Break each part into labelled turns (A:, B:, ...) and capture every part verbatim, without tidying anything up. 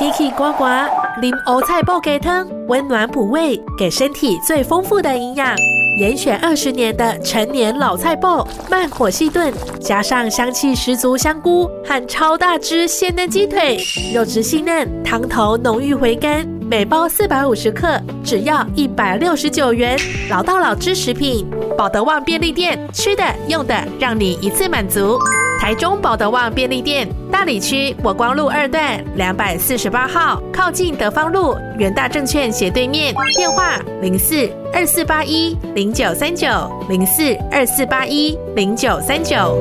A: Kiki 呱呱，啉欧菜爆鸡汤，温暖补胃，给身体最丰富的营养。严选二十年的陈年老菜爆，慢火细炖，加上香气十足香菇和超大只鲜嫩鸡腿，肉质细嫩，汤头浓郁回甘。每包四百五十克，只要一百六十九元。老道老汁食品，保德旺便利店，吃的用的让你一次满足。台中保德旺便利店，大里区国光路二段两百四十八号，靠近德芳路元大证券斜对面。电话零四二四八一零九三九零四二四八一零九三九。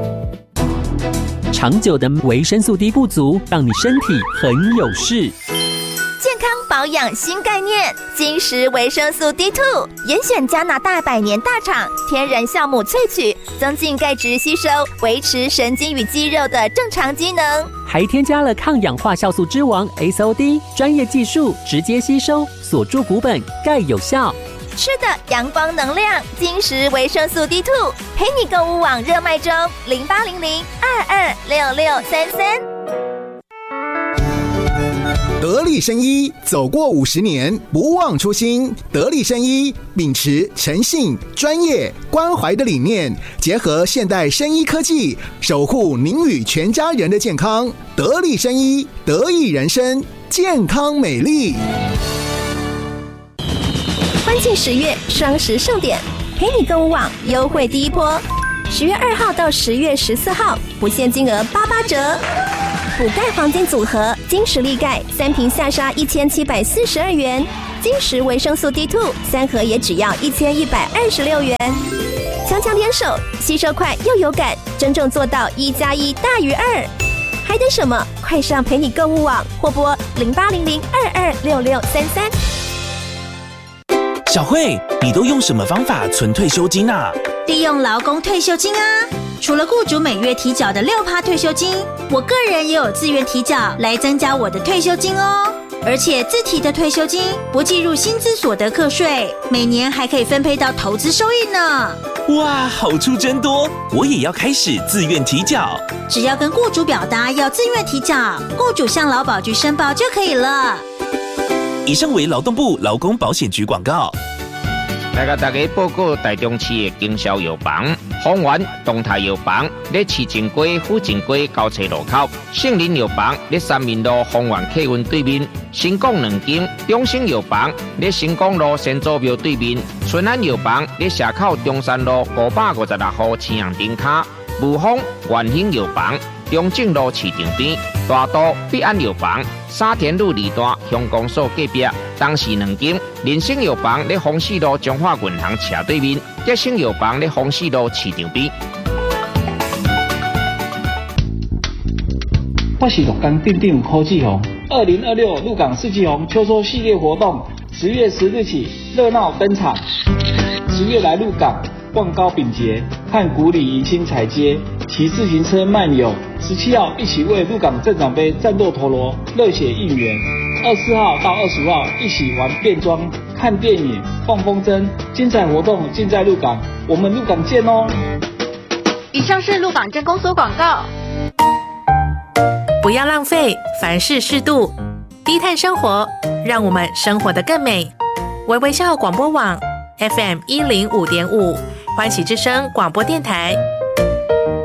B: 长久的维生素 D 不足，让你身体很有事。
C: 健康保养新概念，金石维生素 D 二 严选加拿大百年大厂天然酵母萃取，增进钙质吸收，维持神经与肌肉的正常机能，
B: 还添加了抗氧化酵素之王 S O D， 专业技术直接吸收，锁住骨本，钙有效。
C: 吃的阳光能量，金石维生素 D 二 陪你购物网热卖中，零八零零二二六六三三。
D: 得力生医走过五十年，不忘初心。得力生医秉持诚信、专业、关怀的理念，结合现代生医科技，守护您与全家人的健康。得力生医，得益人生，健康美丽。
C: 欢庆十月双十盛典，陪你购物网优惠第一波，十月二号到十月十四号，不限金额八八折。补钙黄金组合，金石力钙三瓶下杀一千七百四十二元，金石维生素 D 二 三盒也只要一千一百二十六元。强强联手，吸收快又有感，真正做到一加一大于二。还等什么？快上陪你购物网或拨零八零零二二六六三三。
E: 小慧，你都用什么方法存退休金啊？
F: 利用劳工退休金啊！除了雇主每月提缴的 百分之六 退休金，我个人也有自愿提缴来增加我的退休金哦。而且自提的退休金不计入薪资所得课税，每年还可以分配到投资收益呢。
E: 哇，好处真多！我也要开始自愿提缴。
F: 只要跟雇主表达要自愿提缴，雇主向劳保局申报就可以了。
E: 以上为劳动部劳工保险局广告。
G: 来甲大家报告台中市的经销药房，丰源东泰药房在市正街、府正街交叉路口；杏林药房在三民路丰源客运对面；新港两间中兴药房在新港路先祖庙对面；春安药房在社口中山路五百五十六号青阳顶卡；武丰元兴药房中正路市场边；大都必安药房沙田路二段乡公所隔壁。当时两间人生药房在丰市路中华银行斜对面，吉生药房在丰市路市场边。
H: 我是鹿港店店柯志宏。二零二六鹿港四季红秋收系列活动，十月十日起热闹登场。十月来鹿港逛糕饼节，看古里迎新彩街，骑自行车漫游。十七号一起为鹿港镇长杯战斗陀螺，热血应援。二十四号到二十五号一起玩变装、看电影、放风筝，精彩活动尽在鹿港，我们鹿港见哦！
I: 以上是鹿港镇公所广告。
A: 不要浪费，凡事适度，低碳生活，让我们生活得更美。微微笑广播网 F M 一零五点五，欢喜之声广播电台，